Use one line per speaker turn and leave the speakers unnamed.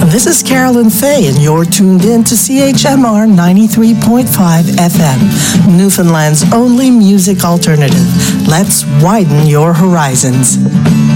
This is Carolyn Fay, and you're tuned in to CHMR 93.5 FM, Newfoundland's only music alternative. Let's widen your horizons.